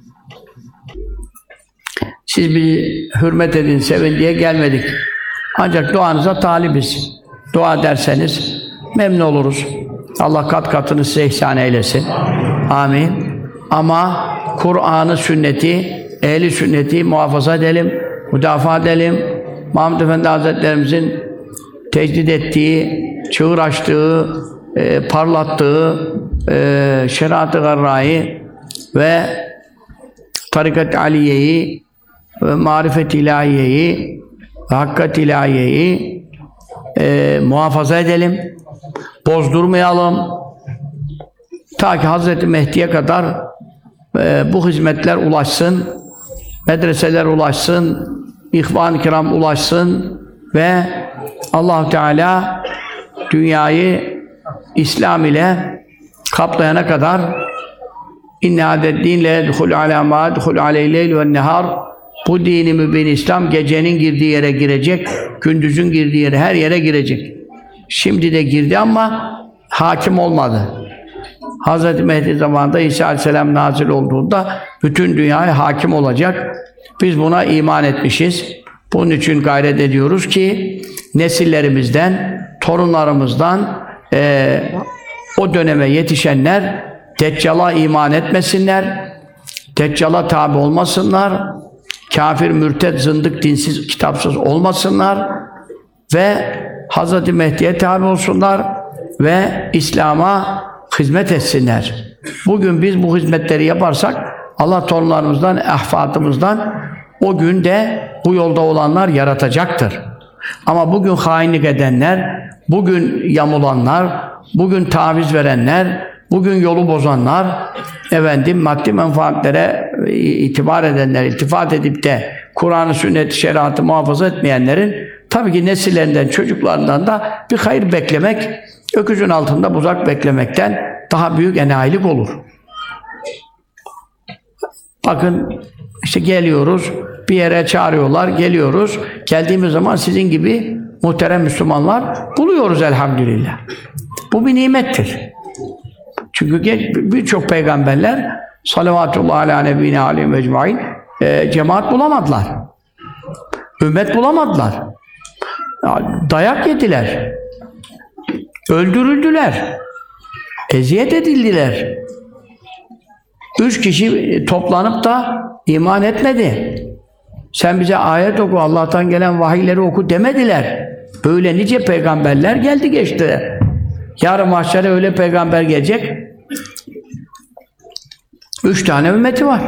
Siz bir hürmet edin, sevin diye gelmedik. Ancak duanıza talibiz. Dua ederseniz memnun oluruz. Allah kat katını size ihsan eylesin. Amin. Ama Kur'an'ı, sünneti, ehli sünneti muhafaza edelim, müdafaa edelim. Mahmud Efendi Hazretlerimizin tecdid ettiği, çığır açtığı, e, parlattığı e, şeriat-ı garrayı ve tarikat-ı aliyeyi ve marifet-i ilahiyeyi ve hakkat-i ilahiyeyi e, muhafaza edelim, bozdurmayalım. Ta ki Hazreti Mehdi'ye kadar e, bu hizmetler ulaşsın, medreseler ulaşsın, İhvan-ı Kiram ulaşsın ve Allah Teala dünyayı İslam ile kaplayana kadar inne adeddinle yedhul ala ma yedhul aleyleyle ve nehar, bu dini mübin İslam gecenin girdiği yere girecek, gündüzün girdiği yere, her yere girecek. Şimdi de girdi ama hakim olmadı. Hazreti Mehdi zamanında İsa Aleyhisselam nazil olduğunda bütün dünyaya hakim olacak. Biz buna iman etmişiz. Bunun için gayret ediyoruz ki nesillerimizden, torunlarımızdan e, o döneme yetişenler Deccal'a iman etmesinler, Deccal'a tabi olmasınlar, kafir, mürted, zındık, dinsiz, kitapsız olmasınlar ve Hazreti Mehdi'ye tabi olsunlar ve İslam'a hizmet etsinler. Bugün biz bu hizmetleri yaparsak Allah torunlarımızdan, ahfadımızdan o gün de bu yolda olanlar yaratacaktır. Ama bugün hainlik edenler, bugün yamulanlar, bugün taviz verenler, bugün yolu bozanlar, efendim maddi menfaatlere itibar edenler, iltifat edip de Kur'an-ı sünnet, şeriatı muhafaza etmeyenlerin tabii ki nesillerinden, çocuklarından da bir hayır beklemek, öküzün altında buzak beklemekten daha büyük enayilik olur. Bakın işte geliyoruz, bir yere çağırıyorlar, geliyoruz. Geldiğimiz zaman sizin gibi muhterem Müslümanlar buluyoruz elhamdülillah. Bu bir nimettir. Çünkü birçok peygamberler salavatullah ala nebine aleyhi mecmain e, cemaat bulamadılar. Ümmet bulamadılar. Dayak yediler. Öldürüldüler. Eziyet edildiler. Üç kişi toplanıp da iman etmedi. Sen bize ayet oku, Allah'tan gelen vahiyleri oku demediler. Böyle nice peygamberler geldi geçti. Yarın mahşere öyle peygamber gelecek. Üç tane ümmeti var.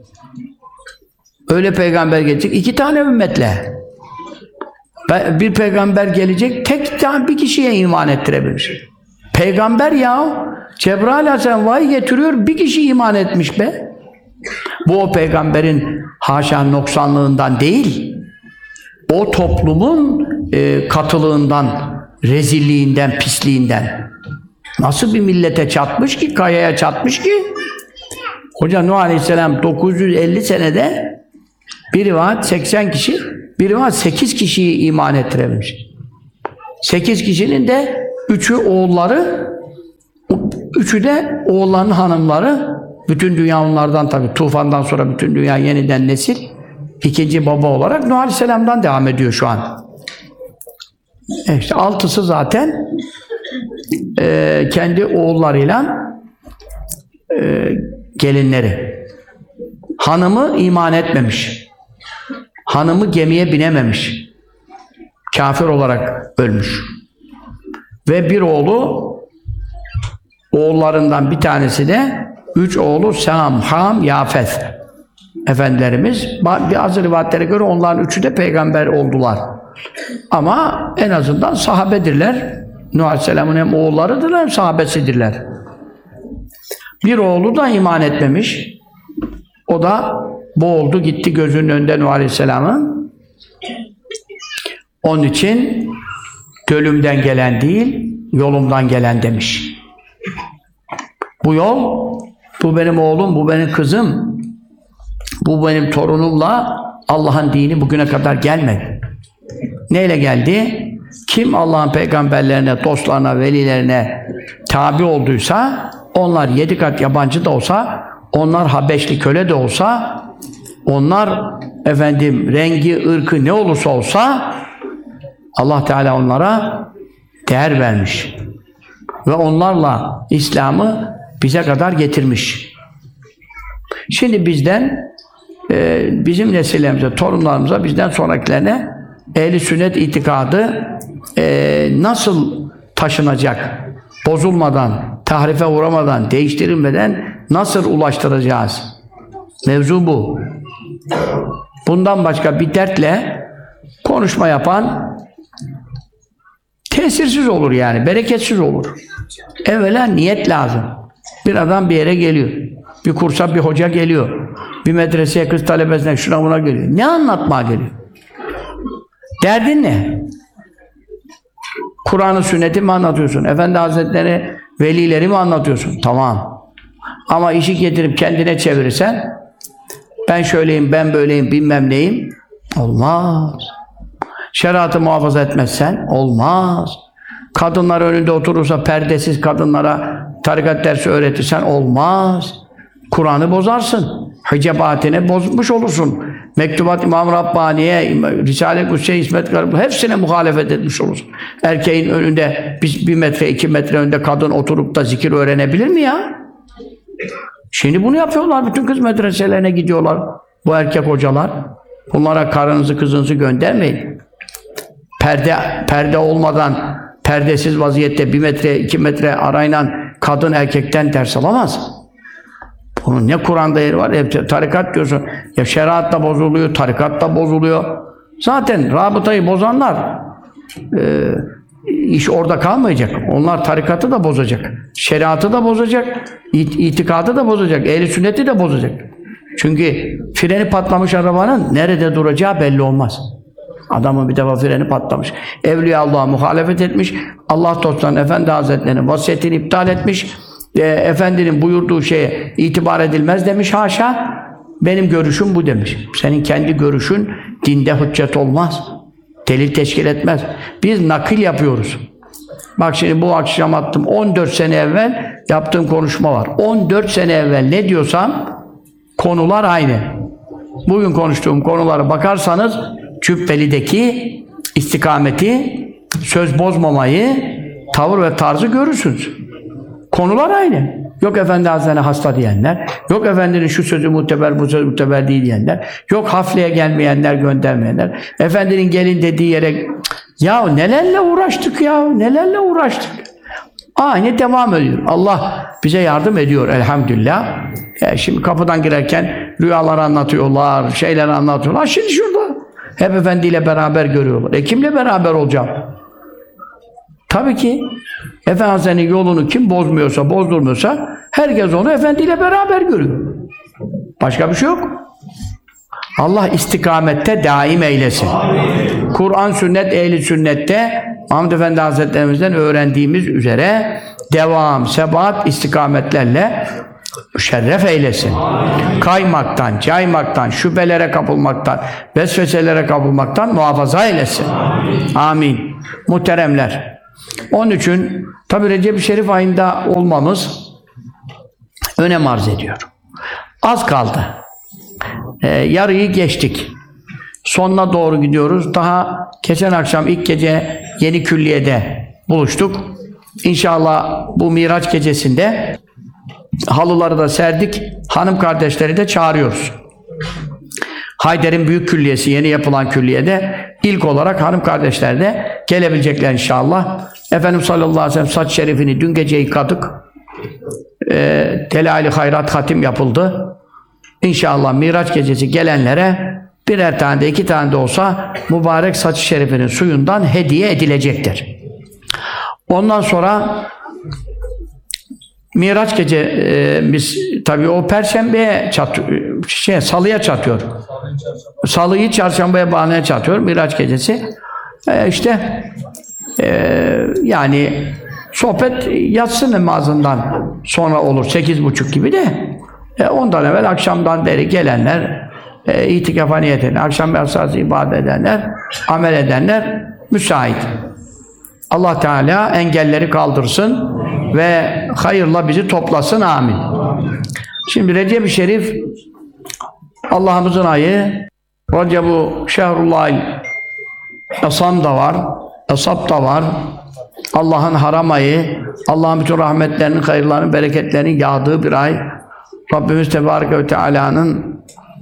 Öyle peygamber gelecek. iki tane ümmetle. Bir peygamber gelecek, tek tane bir kişiye iman ettirebilir. Peygamber ya, Cebrail Aleyhisselam vahiy getiriyor, bir kişi iman etmiş be. Bu o peygamberin haşa noksanlığından değil, o toplumun e, katılığından, rezilliğinden, pisliğinden. Nasıl bir millete çatmış ki, kayaya çatmış ki? Hoca Nuh Aleyhisselam dokuz yüz elli senede bir rivayet seksen kişi biri var sekiz kişiyi iman ettirebilmiş. Sekiz kişinin de üçü oğulları, üçü de oğulların hanımları. Bütün dünya onlardan tabii. Tufandan sonra bütün dünya yeniden nesil. İkinci baba olarak Nuh Aleyhisselam'dan devam ediyor şu an. E işte altısı zaten e, kendi oğullarıyla e, gelinleri. Hanımı iman etmemiş. Hanımı gemiye binememiş. Kafir olarak ölmüş. Ve bir oğlu, oğullarından bir tanesi de üç oğlu Sam, Ham, Yafet. Efendilerimiz, bazı rivayetlere göre onların üçü de peygamber oldular. Ama en azından sahabedirler. Nuh Aleyhisselam'ın hem oğullarıdırlar hem sahabesidirler. Bir oğlu da iman etmemiş. O da boğuldu gitti gözünün önünde Nuh Aleyhisselam'ın. Onun için gölümden gelen değil, yolumdan gelen demiş. Bu yol, bu benim oğlum, bu benim kızım, bu benim torunumla Allah'ın dini bugüne kadar gelmedi. Neyle geldi? Kim Allah'ın peygamberlerine, dostlarına, velilerine tabi olduysa, onlar yedi kat yabancı da olsa, onlar Habeşli köle de olsa, onlar efendim rengi, ırkı ne olursa olsa Allah Teala onlara değer vermiş. Ve onlarla İslam'ı bize kadar getirmiş. Şimdi bizden e, bizim nesillerimize, torunlarımıza, bizden sonrakilerine ehl-i sünnet itikadı e, nasıl taşınacak? Bozulmadan, tahrife uğramadan, değiştirilmeden nasıl ulaştıracağız? Mevzu bu. Bundan başka bir dertle konuşma yapan tesirsiz olur yani, bereketsiz olur. Evvela niyet lazım. Bir adam bir yere geliyor. Bir kursa bir hoca geliyor. Bir medreseye kız talebesine şuna buna geliyor. Ne anlatmaya geliyor? Derdin ne? Kur'an-ı sünneti mi anlatıyorsun? Efendi Hazretleri, velileri mi anlatıyorsun? Tamam. Ama işi getirip kendine çevirirsen, ben şöyleyim, ben böyleyim, bilmem neyim, olmaz. Şeriatı muhafaza etmezsen, olmaz. Kadınlar önünde oturursa perdesiz kadınlara tarikat dersi öğretirsen, olmaz. Kur'an'ı bozarsın. Hicabatini bozmuş olursun. Mektubat İmam Rabbani'ye, Risale-i Kudüs'e, İsmet Garip, hepsine muhalefet etmiş olursun. Erkeğin önünde, bir, bir metre, iki metre önünde kadın oturup da zikir öğrenebilir mi ya? Şimdi bunu yapıyorlar. Bütün kız medreselerine gidiyorlar. Bu erkek hocalar. Bunlara karınızı, kızınızı göndermeyin. Perde, perde olmadan, perdesiz vaziyette bir metre, iki metre arayla kadın erkekten ders alamaz. Bunun ne Kur'an'da yeri var, hep tarikat diyorsun. Ya şeriat da bozuluyor, tarikat da bozuluyor. Zaten rabıtayı bozanlar e, iş orada kalmayacak. Onlar tarikatı da bozacak. Şeriatı da bozacak. it- itikadı da bozacak. Ehl-i sünneti de bozacak. Çünkü freni patlamış arabanın nerede duracağı belli olmaz. Adamın bir defa freni patlamış. Evliya Allah'a muhalefet etmiş. Allah dostlarının Efendi Hazretleri'nin vasiyetini iptal etmiş. E, Efendinin buyurduğu şeye itibar edilmez demiş, haşa. Benim görüşüm bu demiş. Senin kendi görüşün dinde hüccet olmaz. Delil teşkil etmez. Biz nakil yapıyoruz. Bak şimdi bu akşam attım. on dört sene evvel yaptığım konuşma var. on dört sene evvel ne diyorsam konular aynı. Bugün konuştuğum konulara bakarsanız Cübbeli'deki istikameti, söz bozmamayı, tavır ve tarzı görürsünüz. Konular aynı. Yok Efendi Hazretleri hasta diyenler, yok Efendinin şu sözü muteber, bu söz muteber değil diyenler, yok hafleye gelmeyenler, göndermeyenler, Efendinin gelin dediği yere, ya nelerle uğraştık ya, nelerle uğraştık. Aynı devam ediyor. Allah bize yardım ediyor elhamdülillah. E şimdi kapıdan girerken rüyalar anlatıyorlar, şeyler anlatıyorlar. Şimdi şurada hep Efendiyle beraber görüyorlar. E kimle beraber olacağım? Tabii ki Efendi Hazretleri'nin yolunu kim bozmuyorsa, bozdurmuyorsa herkes onu Efendiyle beraber görüyor. Başka bir şey yok. Allah istikamette daim eylesin. Kur'an, sünnet, ehli sünnette Mahmud Efendi Hazretlerimizden öğrendiğimiz üzere devam, sebat, istikametlerle müşerref eylesin. Kaymaktan, caymaktan, şüphelere kapılmaktan, vesveselere kapılmaktan muhafaza eylesin. Amin. Muhteremler. Onun için tabi Recep-i Şerif ayında olmamız önem arz ediyor. Az kaldı. Ee, yarıyı geçtik. Sonuna doğru gidiyoruz. Daha geçen akşam ilk gece Yeni Külliye'de buluştuk. İnşallah bu Miraç gecesinde halıları da serdik. Hanım kardeşleri de çağırıyoruz. Hayder'in büyük külliyesi, yeni yapılan külliyede ilk olarak hanım kardeşler de gelebilecekler inşallah. Efendimiz sallallahu aleyhi ve sellem saç şerifini dün gece yıkadık. E, Delali Hayrat hatim yapıldı. İnşallah Miraç gecesi gelenlere birer tane de iki tane de olsa mübarek saç şerifinin suyundan hediye edilecektir. Ondan sonra Miraç gece e, biz tabii o Perşembe'ye çat, şey, Salı'ya çatıyor. Salı'yı Çarşamba'ya bağlamaya çatıyor Miraç gecesi. E, işte e, yani sohbet yatsı namazından sonra olur. Sekiz buçuk gibi de e, ondan evvel akşamdan beri gelenler e, itikafa niyet eden, akşam esası ibadet edenler, amel edenler müsait. Allah Teala engelleri kaldırsın ve hayırla bizi toplasın. Amin. Şimdi Recep-i Şerif Allah'ımızın ayı. Recep-u Şehrullahil Esam da var, Esab da var. Allah'ın haram ayı, Allah'ın bütün rahmetlerinin, hayırlarının, bereketlerinin yağdığı bir ay. Rabbimiz Tebareke ve Teala'nın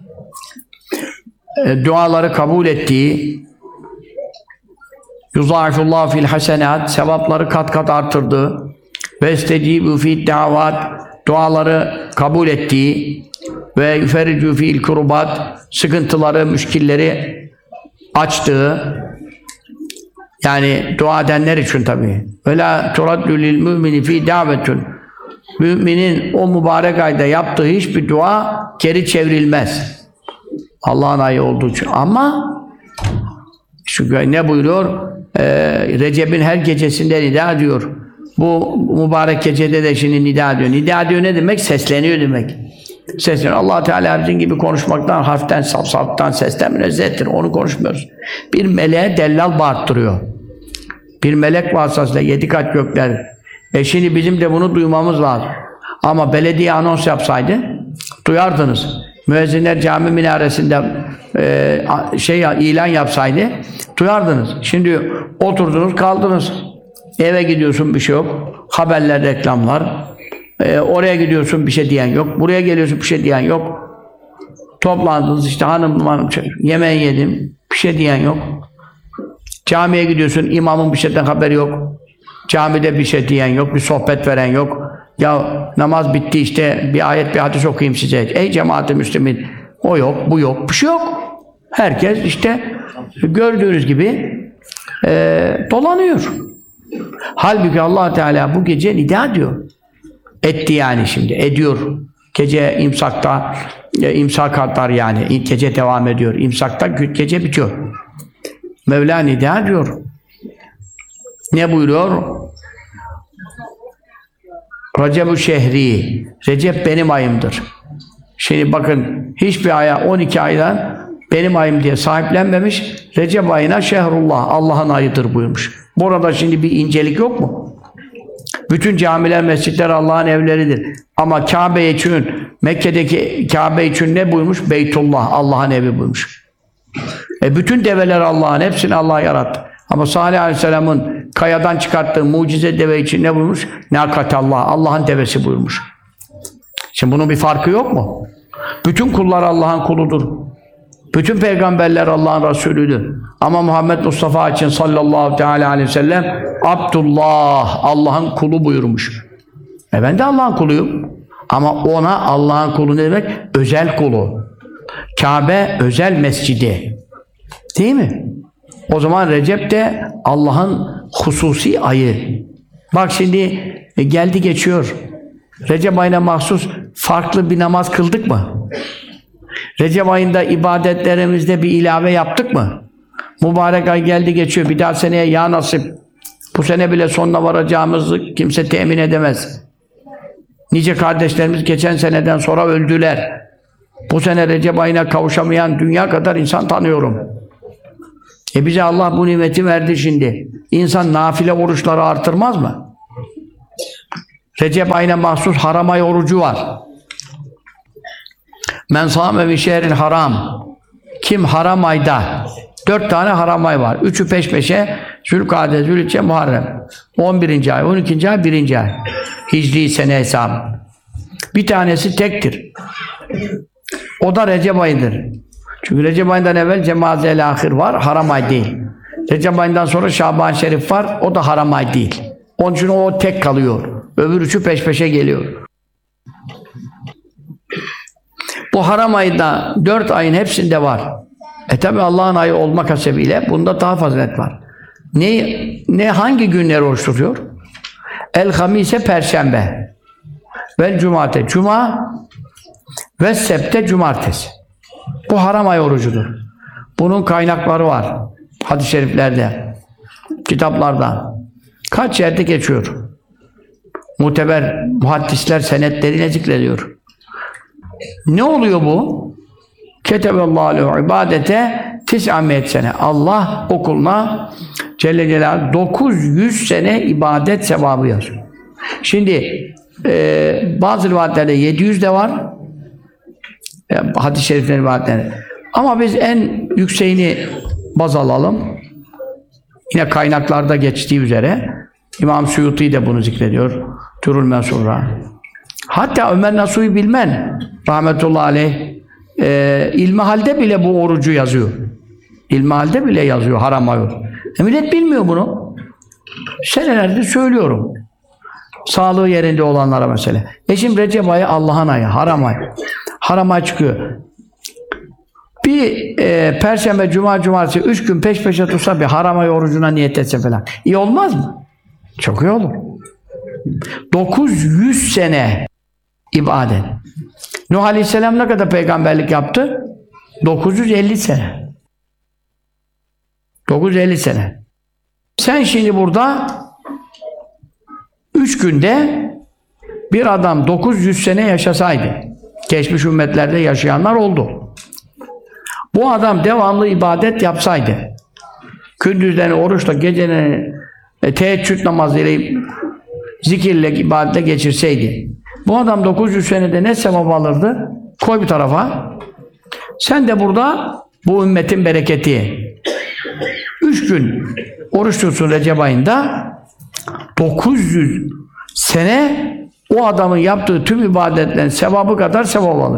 e, duaları kabul ettiği, yuzâifullah fil hasenat, sevapları kat kat artırdığı ve estecîbü fîd davat, duaları kabul ettiği ve yüfericü fîl kurubat, sıkıntıları, müşkilleri açtığı, yani dua edenler için tabii. Ve lâ turaddü lil mümini fî davetun, müminin o mübarek ayda yaptığı hiçbir dua geri çevrilmez. Allah'ın ayı olduğu için. Ama çünkü ne buyuruyor? Ee, Recep'in her gecesinde nida ediyor. Bu mübarek gecede de şimdi nida ediyor. Nida ediyor ne demek? Sesleniyor demek. Sesleniyor. Allah Teala bizim gibi konuşmaktan, harften, safsaftan, sesten münezzehtir. Onu konuşmuyoruz. Bir meleğe dellal bağırttırıyor. Bir melek vasıtasıyla yedi kat gökler. E şimdi bizim de bunu duymamız lazım. Ama belediye anons yapsaydı duyardınız. Müezzinler cami minaresinde e, şey ilan yapsaydı duyardınız. Şimdi oturdunuz kaldınız. Eve gidiyorsun bir şey yok. Haberler, reklamlar. E, oraya gidiyorsun bir şey diyen yok. Buraya geliyorsun bir şey diyen yok. Toplandınız işte hanım hanım yemeği yedim. Bir şey diyen yok. Camiye gidiyorsun imamın bir şeyden haberi yok. Camide bir şey diyen yok. Bir sohbet veren yok. Ya namaz bitti işte bir ayet bir hadis okuyayım size. Ey cemaat-i müslimin. O yok, bu yok, bir şey yok. Herkes işte gördüğünüz gibi e, dolanıyor. Halbuki Allah Teala bu gece nida diyor. Etti yani şimdi, ediyor. Gece imsakta, e, imsak kadar yani. Gece devam ediyor. İmsakta gece bitiyor. Mevla nida diyor. Ne buyuruyor? Recep-u şehri. Recep benim ayımdır. Şimdi bakın hiçbir aya on iki aydan benim ayım diye sahiplenmemiş. Recep ayına şehrullah. Allah'ın ayıdır buyurmuş. Burada şimdi bir incelik yok mu? Bütün camiler, mescitler Allah'ın evleridir. Ama Kabe için, Mekke'deki Kabe için ne buyurmuş? Beytullah. Allah'ın evi buyurmuş. E bütün develer Allah'ın. Hepsini Allah yarattı. Ama Salih Aleyhisselam'ın kayadan çıkarttığı mucize deve için ne buyurmuş? Nâkatallah, Allah'ın devesi buyurmuş. Şimdi bunun bir farkı yok mu? Bütün kullar Allah'ın kuludur. Bütün peygamberler Allah'ın Resulüdür. Ama Muhammed Mustafa için sallallahu teala aleyhi ve sellem Abdullah, Allah'ın kulu buyurmuş. E ben de Allah'ın kuluyum. Ama ona Allah'ın kulu ne demek? Özel kulu. Kabe özel mescidi. Değil mi? O zaman Recep de Allah'ın hususi ayı. Bak şimdi e, geldi geçiyor. Recep ayına mahsus farklı bir namaz kıldık mı? Recep ayında ibadetlerimizde bir ilave yaptık mı? Mübarek ay geldi geçiyor. Bir daha seneye ya nasip. Bu sene bile sonuna varacağımızı kimse temin edemez. Nice kardeşlerimiz geçen seneden sonra öldüler. Bu sene Recep ayına kavuşamayan dünya kadar insan tanıyorum. E bize Allah bu nimeti verdi şimdi. İnsan nafile oruçları artırmaz mı? Recep ayına mahsus haram ay orucu var. Men sâme bi şehril haram. Kim haram ayda, dört tane haram ay var. Üçü peş peşe, Zülkade, Zülhicce, Muharrem. on birinci ay, on ikinci ay, birinci ay. Hicri sene hesabı. Bir tanesi tektir. O da Recep ayıdır. Çünkü Recep ayından evvel Cemaze-i Ahir var, haram ay değil. Recep ayından sonra Şaban-ı Şerif var, o da haram ay değil. Onun için o tek kalıyor. Öbür üçü peş peşe geliyor. Bu haram ayında dört ayın hepsinde var. E tabi Allah'ın ayı olmak hasebiyle bunda daha fazilet var. Ne, ne hangi günleri oruç tutuyor? El-Hamise Perşembe. Vel Cumate Cuma ve Septe Cumartesi. Bu haram ay orucudur. Bunun kaynakları var. Hadis-i şeriflerde, kitaplarda. Kaç yerde geçiyor. Muteber muhaddisler senetleriyle zikrediyor. Ne oluyor bu? Keteballahu ibadete tis'amiyet sene. Allah o kuluna Celle Celaluhu dokuz yüz sene ibadet sevabı yazıyor. Şimdi e, bazı rivayetlerde yedi yüz de var. E, hadis-i şeriflerin rivayetleri. Ama biz en yükseğini baz alalım. Yine kaynaklarda geçtiği üzere İmam Suyuti de bunu zikrediyor. Türül Mensur'a. Hatta Ömer Nasuhi Bilmen rahmetullahi aleyh e, ilmihalde bile bu orucu yazıyor. İlmihalde bile yazıyor haram ay orucu. E millet bilmiyor bunu. Senelerdir söylüyorum. Sağlığı yerinde olanlara mesela. E şimdi Recep ayı Allah'ın ayı, haram ay. Haram ay çıkıyor. Bir e, Perşembe, Cuma, Cumartesi üç gün peş peşe tutsa bir haram ay orucuna niyet etse falan. İyi olmaz mı? Çok iyi olur. dokuz yüz sene ibadet. Nuh Aleyhisselam ne kadar peygamberlik yaptı? dokuz yüz elli sene. dokuz yüz elli sene. Sen şimdi burada üç günde bir adam dokuz yüz sene yaşasaydı, geçmiş ümmetlerde yaşayanlar oldu. Bu adam devamlı ibadet yapsaydı, gündüzlerini oruçla, gecelerini e, teheccüd namazıyla, zikirle, ibadetle geçirseydi, bu adam dokuz yüz senede ne sevap alırdı? Koy bir tarafa. Sen de burada bu ümmetin bereketi. Üç gün oruç tutsun Recep ayında, dokuz yüz sene o adamın yaptığı tüm ibadetlerin sevabı kadar sevap alır.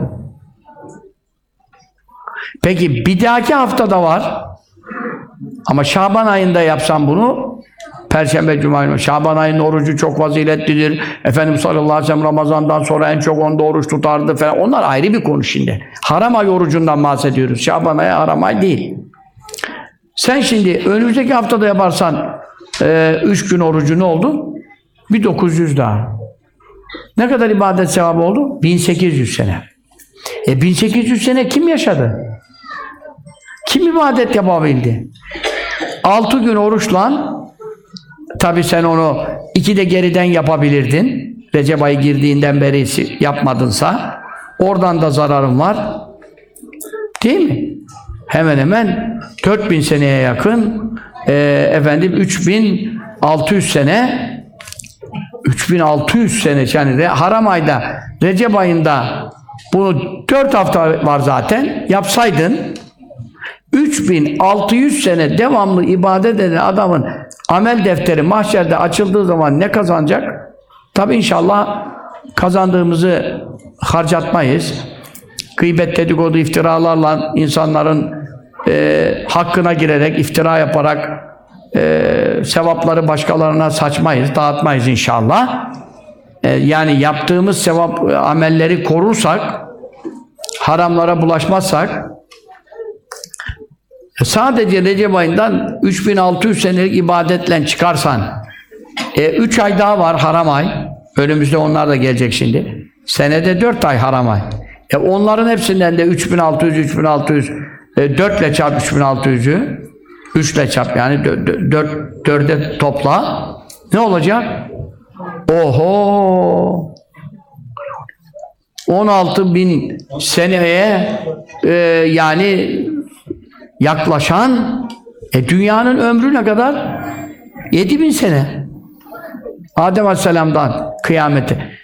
Peki bir dahaki haftada var. Ama Şaban ayında yapsam bunu, Perşembe, Cuma, Şaban ayının orucu çok faziletlidir. Efendimiz sallallahu aleyhi ve sellem Ramazan'dan sonra en çok onda oruç tutardı falan. Onlar ayrı bir konu şimdi. Haram ay orucundan bahsediyoruz. Şaban ayı haram ay değil. Sen şimdi önümüzdeki haftada yaparsan e, üç gün orucu ne oldu? Bir dokuz yüz daha. Ne kadar ibadet sevabı oldu? bin sekiz yüz sene. E bin sekiz yüz sene kim yaşadı? Kim ibadet yapabildi? altı gün oruçla, tabi sen onu iki de geriden yapabilirdin. Recep ayı girdiğinden beri yapmadınsa, oradan da zararın var. Değil mi? Hemen hemen dört bin seneye yakın e, efendim üç bin altı yüz sene üç bin altı yüz sene yani haram ayda Recep ayında bunu dört hafta var zaten yapsaydın üç bin altı yüz sene devamlı ibadet eden adamın amel defteri mahşerde açıldığı zaman ne kazanacak? Tabi inşallah kazandığımızı harcatmayız. Gıybet, dedikodu, iftiralarla insanların e, hakkına girerek, iftira yaparak e, sevapları başkalarına saçmayız, dağıtmayız inşallah. E, yani yaptığımız sevap amelleri korursak, haramlara bulaşmazsak, sadece Recep ayından üç bin altı yüz senelik ibadetle çıkarsan, e, üç ay daha var haram ay, önümüzde onlar da gelecek şimdi. Senede dört ay haram ay. E onların hepsinden de üç bin altı yüz, üç bin altı yüz, e, dört ile çarp üç bin altı yüzü, üç ile çarp yani dörde topla. Ne olacak? Oho! on altı bin seneye e, yani yaklaşan e, dünyanın ömrü ne kadar? yedi bin sene. Adem Aleyhisselam'dan kıyamete.